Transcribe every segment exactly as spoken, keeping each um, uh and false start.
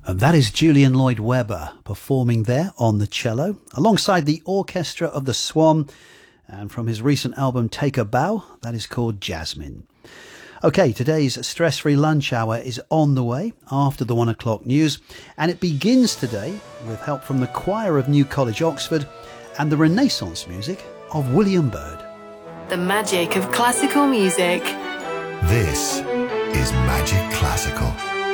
And that is Julian Lloyd Webber performing there on the cello alongside the orchestra of the Swan, and from his recent album Take a Bow, that is called Jasmine. OK, today's stress-free lunch hour is on the way after the one o'clock news, and it begins today with help from the choir of New College, Oxford, and the Renaissance music of William Byrd. The magic of classical music. This is Magic Classical.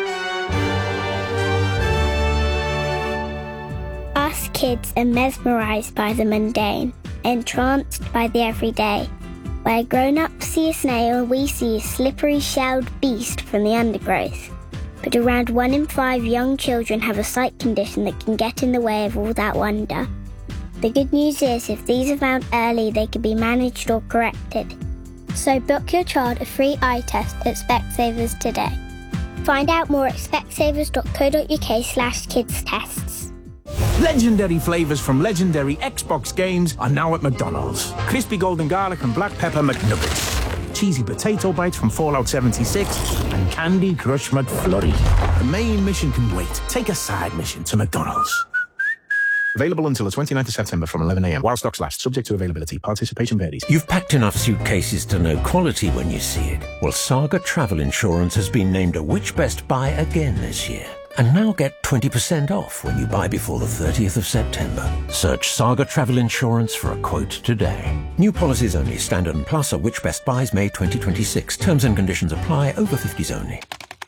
Us kids are mesmerised by the mundane, entranced by the everyday. Where grown-ups see a snail, we see a slippery shelled beast from the undergrowth. But around one in five young children have a sight condition that can get in the way of all that wonder. The good news is, if these are found early, they can be managed or corrected. So book your child a free eye test at Specsavers today. Find out more at specsavers.co.uk slash kids tests. Legendary flavours from legendary Xbox games are now at McDonald's. Crispy golden garlic and black pepper McNuggets. Cheesy potato bites from Fallout seventy-six. And Candy Crush McFlurry. The main mission can wait. Take a side mission to McDonald's. Available until the twenty-ninth of September from eleven a.m. while stocks last. Subject to availability. Participation varies. You've packed enough suitcases to know quality when you see it. Well, Saga Travel Insurance has been named a Which Best Buy again this year. And now get twenty percent off when you buy before the thirtieth of September. Search Saga Travel Insurance for a quote today. New policies only. Standard and Plus are Which Best Buys May twenty twenty-six. Terms and conditions apply. Over fifties only.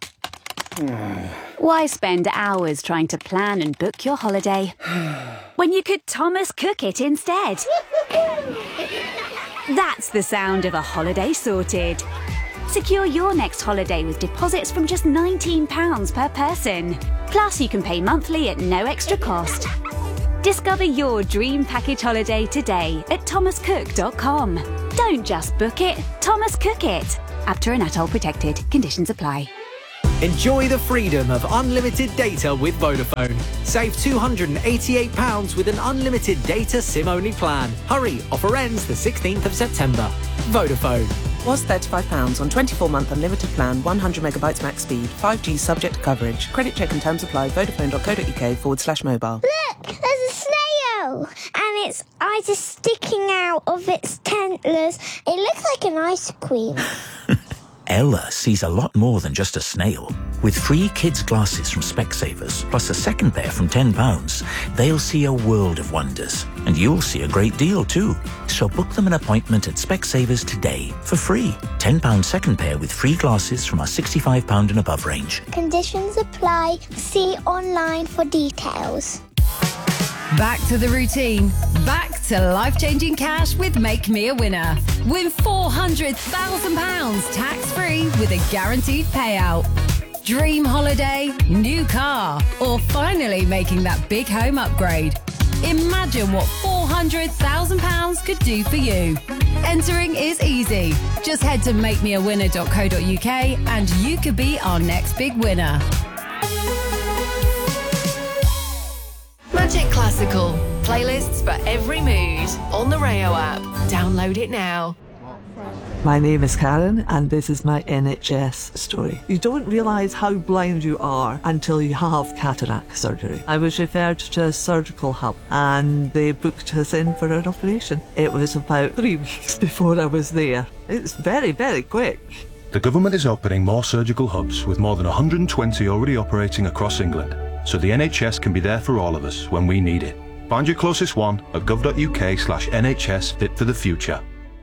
Why spend hours trying to plan and book your holiday when you could Thomas Cook it instead? That's the sound of a holiday sorted. Secure your next holiday with deposits from just nineteen pounds per person. Plus, you can pay monthly at no extra cost. Discover your dream package holiday today at thomas cook dot com. Don't just book it, Thomas Cook it. Apter and Atoll protected. Conditions apply. Enjoy the freedom of unlimited data with Vodafone. Save two hundred eighty-eight pounds with an unlimited data SIM-only plan. Hurry, offer ends the sixteenth of September. Vodafone. Was thirty-five pounds on twenty-four month unlimited plan, one hundred megabytes max speed, five G subject to coverage. Credit check and terms apply. Vodafone.co.uk forward slash mobile. Look, there's a snail, and its eyes are sticking out of its antlers. It looks like an ice cream. Ella sees a lot more than just a snail. With free kids' glasses from Specsavers, plus a second pair from ten pounds, they'll see a world of wonders. And you'll see a great deal too. So book them an appointment at Specsavers today for free. ten pounds second pair with free glasses from our sixty-five pounds and above range. Conditions apply. See online for details. Back to the routine. Back to life-changing cash with Make Me a Winner. Win four hundred thousand pounds tax-free with a guaranteed payout. Dream holiday, new car, or finally making that big home upgrade. Imagine what four hundred thousand pounds could do for you. Entering is easy. Just head to make me a winner dot co dot uk and you could be our next big winner. Magic Classical. Playlists for every mood. On the Rayo app. Download it now. My name is Karen and this is my N H S story. You don't realise how blind you are until you have cataract surgery. I was referred to a surgical hub and they booked us in for an operation. It was about three weeks before I was there. It's very, very quick. The government is opening more surgical hubs with more than one hundred twenty already operating across England, so the N H S can be there for all of us when we need it. Find your closest one at gov.uk slash NHS Fit for the Future.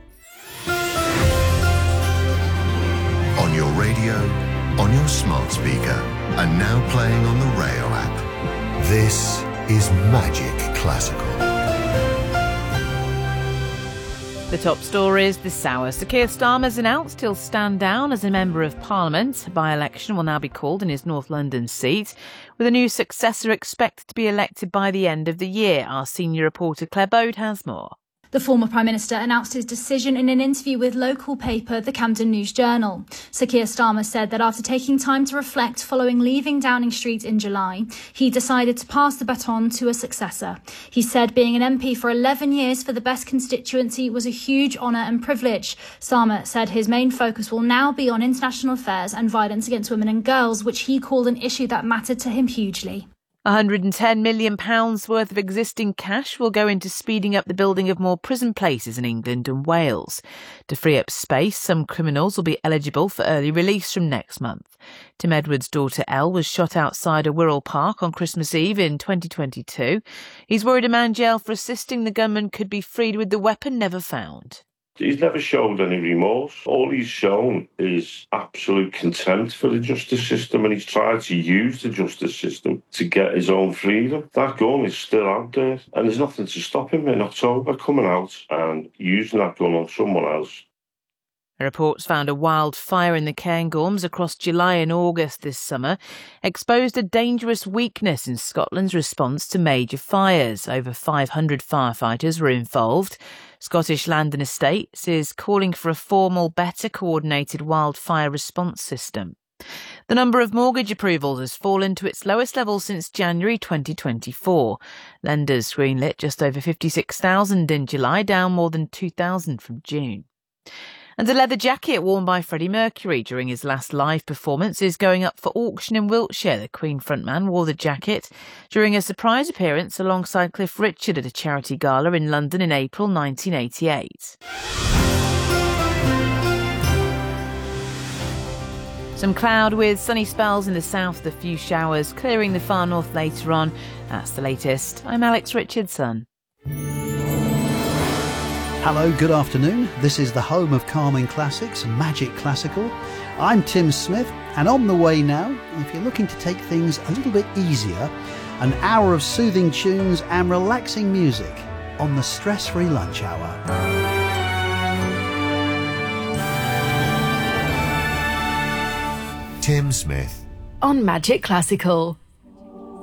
On your radio, on your smart speaker, and now playing on the Rayo app. This is Magic Classical. The top stories this hour. Sir Keir Starmer's announced he'll stand down as a Member of Parliament. A by-election will now be called in his North London seat, with a new successor expected to be elected by the end of the year. Our senior reporter Claire Bode has more. The former Prime Minister announced his decision in an interview with local paper The Camden News Journal. Sir Keir Starmer said that after taking time to reflect following leaving Downing Street in July, he decided to pass the baton to a successor. He said being an M P for eleven years for the Best constituency was a huge honour and privilege. Starmer said his main focus will now be on international affairs and violence against women and girls, which he called an issue that mattered to him hugely. one hundred ten million pounds worth of existing cash will go into speeding up the building of more prison places in England and Wales. To free up space, some criminals will be eligible for early release from next month. Tim Edwards' daughter Elle was shot outside a Wirral Park on Christmas Eve in twenty twenty-two. He's worried a man jailed for assisting the gunman could be freed with the weapon never found. He's never showed any remorse. All he's shown is absolute contempt for the justice system, and he's tried to use the justice system to get his own freedom. That gun is still out there, and there's nothing to stop him in October coming out and using that gun on someone else. Reports found a wildfire in the Cairngorms across July and August this summer exposed a dangerous weakness in Scotland's response to major fires. Over five hundred firefighters were involved. Scottish Land and Estates is calling for a formal, better coordinated wildfire response system. The number of mortgage approvals has fallen to its lowest level since January twenty twenty-four. Lenders greenlit just over fifty-six thousand in July, down more than two thousand from June. And a leather jacket worn by Freddie Mercury during his last live performance is going up for auction in Wiltshire. The Queen frontman wore the jacket during a surprise appearance alongside Cliff Richard at a charity gala in London in April nineteen eighty-eight. Some cloud with sunny spells in the south, a few showers clearing the far north later on. That's the latest. I'm Alex Richardson. Hello, good afternoon. This is the home of calming classics, Magic Classical. I'm Tim Smith, and on the way now, if you're looking to take things a little bit easier, an hour of soothing tunes and relaxing music on the stress-free lunch hour. Tim Smith on Magic Classical.